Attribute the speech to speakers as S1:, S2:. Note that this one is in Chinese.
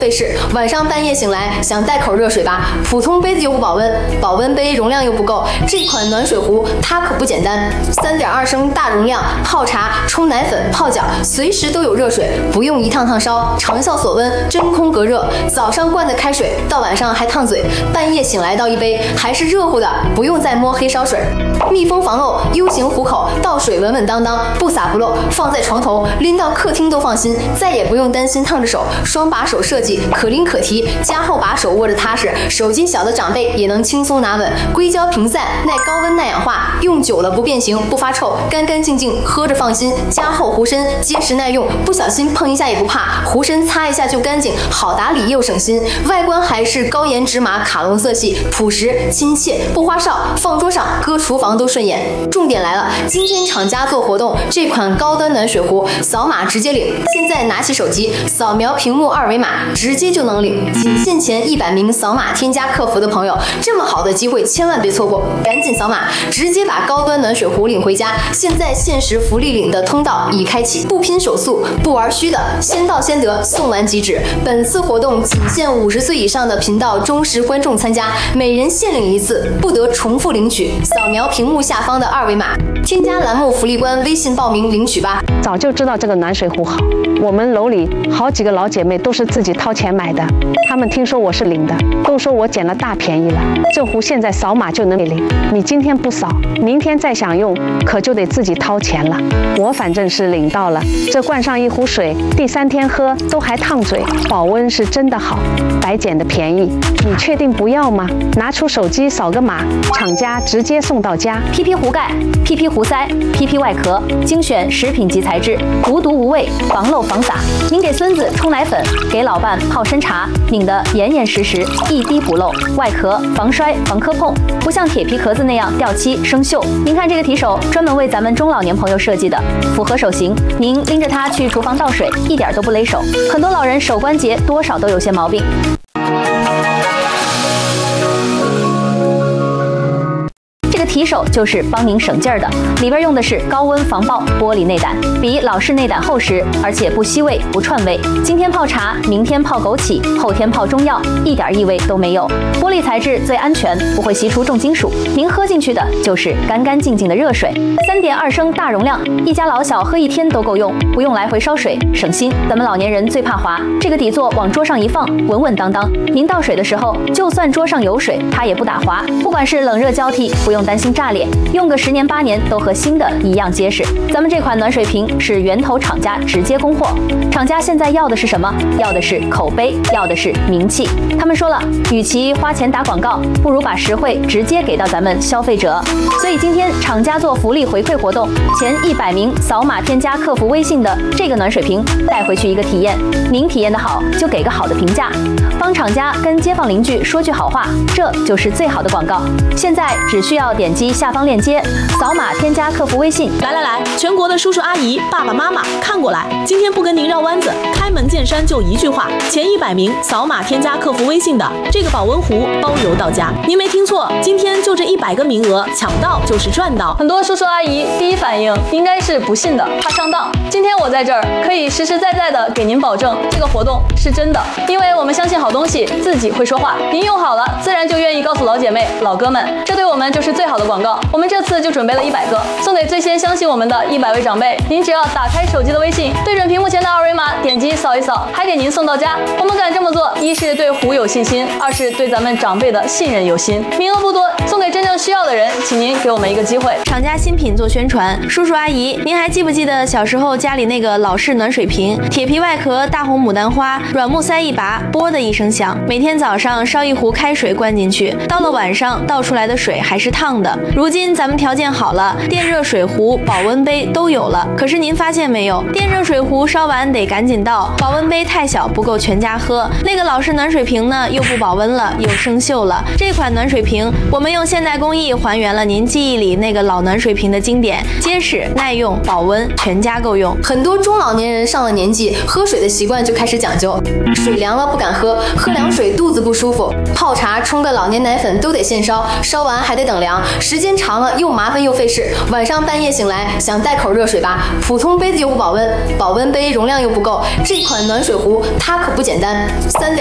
S1: 费事，晚上半夜醒来想带口热水吧，普通杯子又不保温，保温杯容量又不够，这款暖水壶它可不简单，3.2升大容量，泡茶、冲奶粉、泡脚，随时都有热水，不用一趟趟烧，长效锁温，真空隔热。早上灌的开水，到晚上还烫嘴，半夜醒来倒一杯还是热乎的，不用再摸黑烧水。密封防漏 ，U 型壶口，倒水稳稳当当，不洒不漏，放在床头，拎到客厅都放心，再也不用担心烫着手。双把手设计。可拎可提，加厚把手握着踏实，手筋小的长辈也能轻松拿稳。硅胶平散，耐高温耐氧化，用久了不变形不发臭，干干净净喝着放心。加厚壶身，结实耐用，不小心碰一下也不怕，壶身擦一下就干净，好打理又省心。外观还是高颜值码卡龙色系，朴实亲切，不花哨，放桌上搁厨房都顺眼。重点来了，今天厂家做活动，这款高端暖水壶扫码直接领。现在拿起手机扫描屏幕二维码。直接就能领，仅限前100名扫码添加客服的朋友，这么好的机会千万别错过，赶紧扫码，直接把高端暖水壶领回家。现在限时福利领的通道已开启，不拼手速，不玩虚的，先到先得，送完即止。本次活动仅限50岁以上的频道忠实观众参加，每人限领1次，不得重复领取。扫描屏幕下方的二维码，添加栏目福利官微信报名领取吧。
S2: 早就知道这个暖水壶好，我们楼里好几个老姐妹都是自己掏钱买的，她们听说我是领的，都说我捡了大便宜了。这壶现在扫码就能领，你今天不扫，明天再想用，可就得自己掏钱了。我反正是领到了，这灌上一壶水，第3天喝都还烫嘴，保温是真的好，白捡的便宜。你确定不要吗？拿出手机扫个码，厂家直接送到家。
S3: PP 壶盖、PP 壶塞、PP 外壳，精选食品级材质，无毒无味，防漏防洒。您给孙子冲奶粉，给老伴泡参茶，拧得严严实实，一滴不漏。外壳防摔防磕碰，不像铁皮壳子那样掉漆生锈。您看这个提手，专门为咱们中老年朋友设计的，符合手型。您拎着它去厨房倒水，一点都不勒手。很多老人手关节多少都有些毛病。提手就是帮您省劲儿的，里边用的是高温防爆玻璃内胆，比老式内胆厚实，而且不吸味不串味。今天泡茶，明天泡枸杞，后天泡中药，一点异味都没有。玻璃材质最安全，不会析出重金属。您喝进去的就是干干净净的热水。3.2升大容量，一家老小喝1天都够用，不用来回烧水，省心。咱们老年人最怕滑，这个底座往桌上一放，稳稳当当。您倒水的时候，就算桌上有水，它也不打滑。不管是冷热交替，不用担心炸裂，用个10年8年都和新的一样结实。咱们这款暖水瓶是源头厂家直接供货，厂家现在要的是什么？要的是口碑，要的是名气。他们说了，与其花钱打广告，不如把实惠直接给到咱们消费者。所以今天厂家做福利回馈活动，前100名扫码添加客服微信的这个暖水瓶带回去一个体验，您体验的好就给个好的评价，帮厂家跟街坊邻居说句好话，这就是最好的广告。现在只需要点击下方链接，扫码添加客服微信。
S4: 来，全国的叔叔阿姨、爸爸妈妈看过来，今天不跟您绕弯子，开门见山就一句话：前100名扫码添加客服微信的这个保温壶包邮到家。您没听错，今天就这100个名额，抢到就是赚到。
S5: 很多叔叔阿姨第一反应应该是不信的，怕上当。今天我在这儿可以实实在在的给您保证，这个活动是真的，因为我们相信好东西自己会说话，您用好了，自然就愿意告诉老姐妹、老哥们，这对我们就是最好的广告。我们这次就准备了100个，送给最先相信我们的100位长辈。您只要打开手机的微信，对准屏幕前的二维码，点击扫一扫，还给您送到家。我们敢这么做，一是对壶有信心，二是对咱们长辈的信任有心。名额不多，送给真正需要的人，请您给我们一个机会。
S6: 厂家新品做宣传，叔叔阿姨，您还记不记得小时候家里那个老式暖水瓶，铁皮外壳，大红牡丹花，软木塞一拔，啵的一声响。每天早上烧一壶开水灌进去，到了晚上倒出来的水还是烫的。如今咱们条件好了，电热水壶、保温杯都有了。可是您发现没有，电热水壶烧完得赶紧倒，保温杯太小不够全家喝。那个老式暖水瓶呢，又不保温了，又生锈了。这款暖水瓶，我们用现代工艺还原了您记忆里那个老暖水瓶的经典，结实、耐用、保温，全家够用。
S1: 很多中老年人上了年纪，喝水的习惯就开始讲究，水凉了不敢喝，喝凉水肚子不舒服，泡茶、冲个老年奶粉都得现烧，烧完还得等凉，时间长了又麻烦又费事。晚上半夜醒来想带口热水吧，普通杯子又不保温，保温杯容量又不够，这款暖水壶它可不简单，3.2